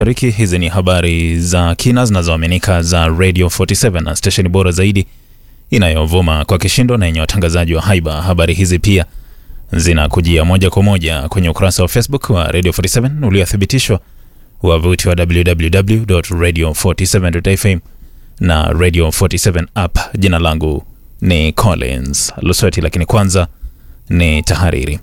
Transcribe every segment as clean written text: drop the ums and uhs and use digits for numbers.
Riki, hizi ni habari za kina zinazoaminika za Radio 47 na station bora zaidi inayovuma kwa kishindo na yenye watangazaji wa haiba. Habari hizi pia zinakujia moja kwa moja kwenye ukurasa wa Facebook wa Radio 47 uliothibitishwa, wavuti wa www.radio47.fm na Radio 47 app. Jina langu ni Collins Lusweti, lakini kwanza ni tahariri.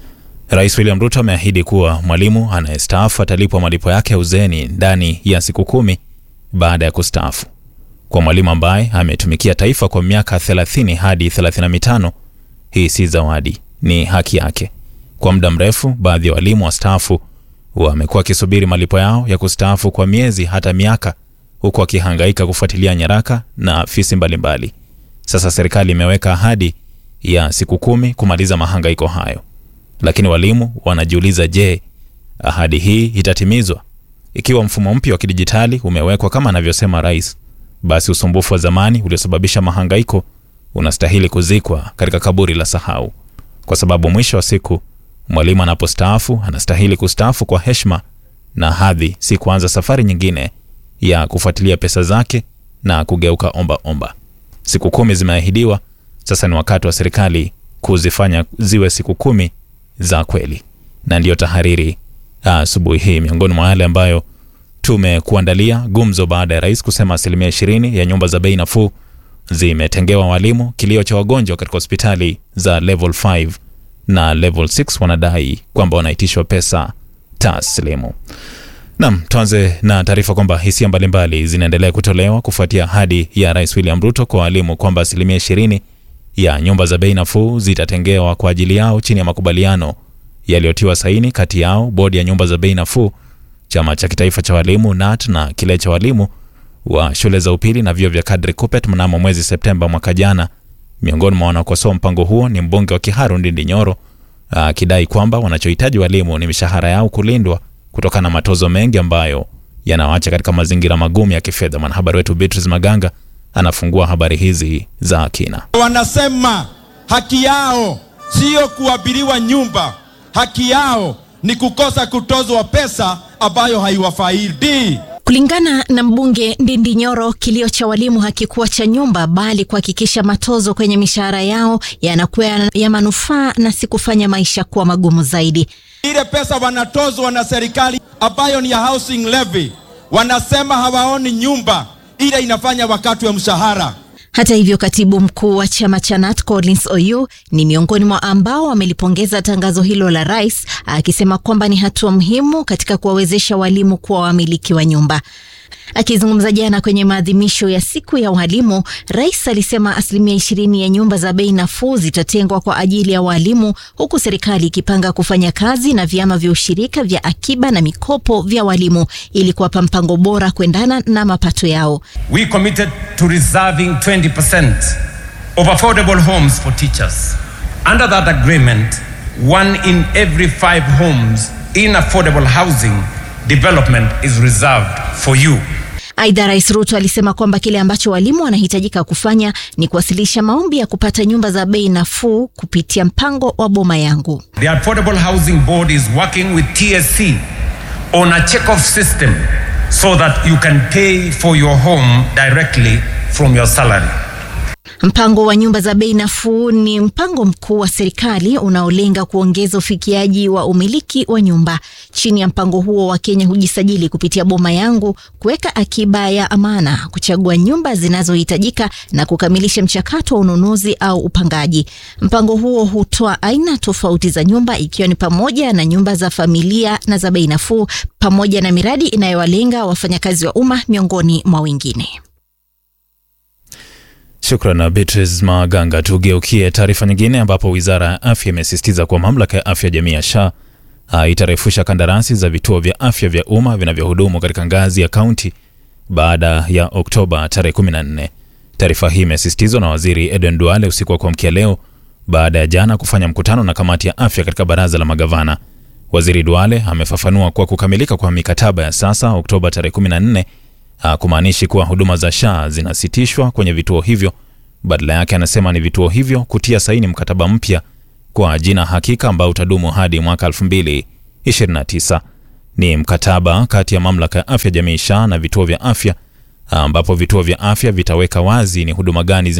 Rais William Ruto ameahidi kuwa mwalimu anayestaafu atalipwa malipo yake ya uzeeni ndani ya siku 10 baada ya kustaafu. Kwa mwalimu ambaye ametumikia taifa kwa miaka 30 hadi 35, hii si zawadi, ni haki yake. Kwa muda mrefu, baadhi ya walimu wastaafu wamekuwa wakisubiri malipo yao ya kustaafu kwa miezi hata miaka, huku wakihangaika kufuatilia nyaraka na afisi mbalimbali. Sasa serikali imeweka ahadi ya siku 10 kumaliza mahangaiko hayo. Lakini walimu wanajiuliza, je, ahadi hii itatimizwa? Ikiwa mfumo mpya wa kidijitali umewekwa kama anavyosema rais, basi usumbufu wa zamani uliosababisha mahangaiko unastahili kuzikwa katika kaburi la sahau. Kwa sababu mwisho wa siku, mwalimu anapostaafu anastahili kustaafu kwa heshima na hadhi, si kuanza safari nyingine ya kufuatilia pesa zake na kugeuka omba. Siku 10 zimeahidiwa, sasa ni wakati wa serikali kuzifanya ziwe siku 10 za kweli. Na ndiyo tahariri asubuhi hii. Miongoni mwa yale ambayo tumekuandalia: gumzo baada ya rais kusema 20% ya nyumba za bei nafuu zimetengewa walimu, kilio cha wagonjwa katika hospitali za level 5 na level 6 wanadai kwamba wanaitishwa pesa taslimu. Naam, tuanze na taarifa kwamba hisia mbalimbali zinaendelea kutolewa kufuatia ahadi ya Rais William Ruto kwa walimu kwamba 20% ya nyumba za bei nafuu zitatengewa kwa ajili yao chini ya makubaliano yaliyotiwa saini kati yao, bodi ya nyumba za bei nafuu, chama cha kitaifa cha walimu NAT na kile cha walimu wa shule za upili na vyuo vya kadri KUPPET mnamo mwezi Septemba mwaka jana. Miongoni mwa wanaokosoa mpango huo ni mbunge wa Kiharu Ndindi Nyoro, akidai kwamba wanachohitaji walimu ni mishahara yao kulindwa kutokana na matozo mengi ambayo yanawaacha katika mazingira magumu ya kifedha. Mwanahabari wetu Beatrice Maganga anafungua habari hizi za kina. Wanasema haki yao sio kuabiriwa nyumba, haki yao ni kukosa kutozwa pesa ambayo haiwafaidi. Kulingana na mbunge Ndindi Nyoro, kilio cha walimu hakikuwa cha nyumba, bali kuhakikisha matozo kwenye mishahara yao yanakuwa ya manufaa na si kufanya maisha kuwa magumu zaidi. Ile pesa wanatozwa na serikali ambayo ni ya housing levy, wanasema hawaoni nyumba ile inafanya wakati wa mshahara. Hata hivyo, katibu mkuu wa chama cha NAT Collins Oyu ni miongoni mwa ambao wamelipongeza tangazo hilo la rais, akisema kwamba ni hatua muhimu katika kuwawezesha walimu kuwa wamiliki wa nyumba. Akizungumza jana kwenye maadhimisho ya siku ya walimu, rais alisema 20% ya nyumba za bei nafuu zitatengwa kwa ajili ya walimu, huku serikali ikipanga kufanya kazi na vyama vya ushirika vya akiba na mikopo vya walimu ili kuwapa mpango bora kuendana na mapato yao. We committed to reserving 20% of affordable homes for teachers. Under that agreement, 1 in every 5 homes in affordable housing development is reserved for you. Aidha, Rais Ruto alisema kwamba kile ambacho walimu wanahitajika kufanya ni kuwasilisha maombi ya kupata nyumba za bei nafuu kupitia mpango wa Boma Yangu. The Affordable Housing Board is working with TSC on a check-off system so that you can pay for your home directly from your salary. Mpango wa nyumba za bei nafuu ni mpango mkuu wa serikali unaolenga kuongeza ufikiaji wa umiliki wa nyumba. Chini ya mpango huo, Wakenya hujisajili kupitia Boma Yangu, kuweka akiba ya amana, kuchagua nyumba zinazohitajika na kukamilisha mchakato wa ununuzi au upangaji. Mpango huo hutoa aina tofauti za nyumba, ikiwa ni pamoja na nyumba za familia na za bei nafuu, pamoja na miradi inayowalenga wafanyakazi wa umma, miongoni mwa wengine. Shukrani Beatrice Maganga. Tugeukie taarifa nyingine ambapo Wizara ya Afya imesisitiza kwa mamlaka ya afya jamii ya SHA itarefusha kandarasi za vituo vya afya vya umma vinavyohudumu katika ngazi ya kaunti baada ya Oktoba tarehe 14. Taarifa hii imesisitizwa na Waziri Eden Duale usiku wa kuamkia leo baada ya jana kufanya mkutano na kamati ya afya katika baraza la magavana. Waziri Duale amefafanua kuwa kukamilika kwa mikataba ya sasa Oktoba tarehe 14 hakumaanishi kuwa huduma za SHA zinasitishwa kwenye vituo hivyo. Badala yake, anasema ni vituo hivyo kutia saini mkataba mpya kwa jina hakika ambao utadumu hadi mwaka 2029. ni mkataba kati ya mamlaka ya afya jamii SHA na vituo vya afya, ambapo vituo vya afya vitaweka wazi ni huduma gani